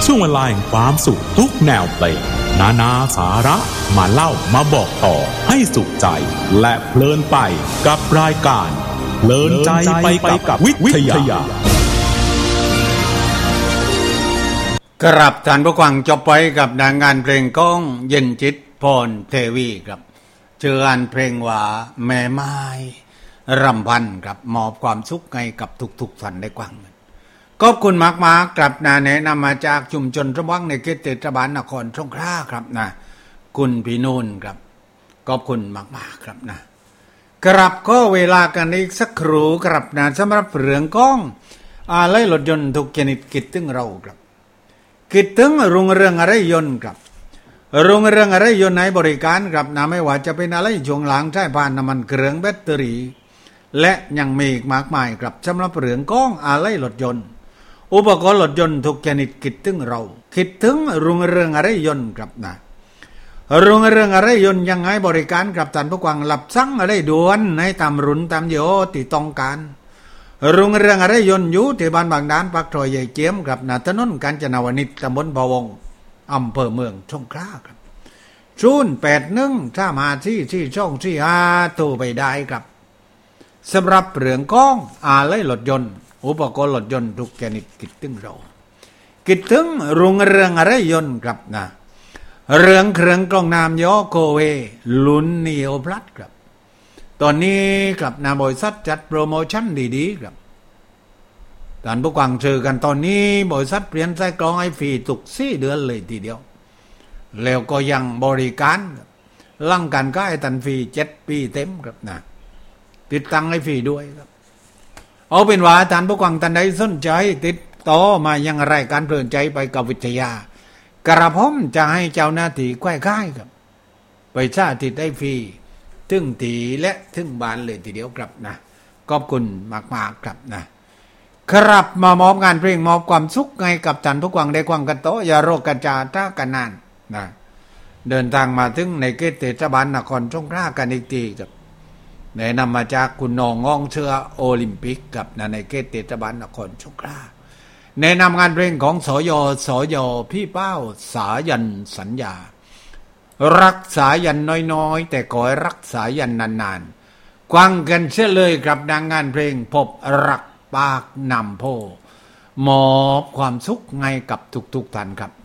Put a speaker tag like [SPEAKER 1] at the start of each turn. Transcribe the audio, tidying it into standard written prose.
[SPEAKER 1] ช่วงเวลาแห่งความสุขทุกแนวเพลงนาสาระมาเล่ามาบอกต่อให้สุขใจและเพลินไปกับรายการเพลินใจไปกับวิทยา
[SPEAKER 2] กราบท่านผู้ฟังจบไปกับงานเพลงก้องเย็นจิตพรเทวีครับเจองานเพลงว่าแม่ไม้รำพันครับมอบความสุขให้กับทุกท่านได้ฟังขอบคุณมากๆครับนะแนะนำมาจากชุมชนระวังในเขตเทศบาลนครสงขลาครับนะคุณพี่นุ่นครับขอบคุณมากๆครับกลับก็เวลากันอีกสักครู่ครับนะสำหรับเรื่องก้องอะไรรถยนต์ทุกชนิดคิดถึงเราครับคิดถึงโรงเรื่องอะไรยนต์ครับโรงเรื่องอะไรยนต์ไหนบริการครับนะไม่ว่าจะเป็นอะไรช่วงหลังใช้ผ่านน้ำมันเครื่องแบตเตอรี่และยังมีอีกมากมายครับสำหรับเรื่องก้องอะไรรถยนต์อุปกรณ์รถยนต์ทุกชนิดคิดถึงเราคิดถึงโรงเรื่องอะไรยนต์ครับนะโรงเรื่องอะไรยนต์ยังไงบริการกับท่านผู้ฟังรับสั่งอะไรด่วนให้ตามรุ่นตามโยที่ต้องการโรงเรื่องอะไรยนต์อยู่ที่บ้านบางดานปากซอยใหญ่เจียมครับถนนกาญจนาวนิชตำบลพะวงอำเภอเมืองสงขลาครับ081-354-4245โทรไปได้ครับสำหรับเรื่องก้องอะไรรถยนต์อุปกรณ์รถยนต์ทุกชนิดคิดถึงเราคิดถึงโรงเรื่องอะไรยนต์ครับนะเรื่องเครื่องกรองน้ำยอโคเวลุ้นนีโอพลัสครับตอนนี้กับบริษัทจัดโปรโมชั่นดีๆครับท่านผู้ฟังเจอกันตอนนี้บริษัทเปลี่ยนไส้กรองให้ฟรีทุก4 เดือนเลยทีเดียวแล้วก็ยังบริการลั่งกันก็ให้ทันฟรี7 ปีเต็มครับนะติดตั้งให้ฟรีด้วยครับเอาเป็นว่าท่านผู้ฟังท่านใดสนใจติดต่อมายังรายการเพลินใจไปกับวิทยากระผมจะให้เจ้าหน้าที่ค่ายๆครับไปชาติดได้ฟรีถึงตีและถึงบ้านเลยทีเดียวครับนะขอบคุณมากๆครับนะครับมามอบงานเพลงมอบความสุขให้กับท่านผู้ฟังได้ฟังกันโตอย่าโรคกระจาท่ากันนานนะเดินทางมาถึงในเขตเทศบาลนครสงขลากันอีกทีครับแนะนำมาจากคุณน้องงองเชื้อโอลิมปิกกับในเขตเทศบาลนครสงขลาแนะนำงานเพลงของสยพี่เป้าสายันสัญญารักษายันน้อยๆแต่ขอให้รักษายันนานๆกว้างกันเสียเลยครับงานเพลงพบรักปากนำโพมอบความสุขให้กับทุกท่านครับ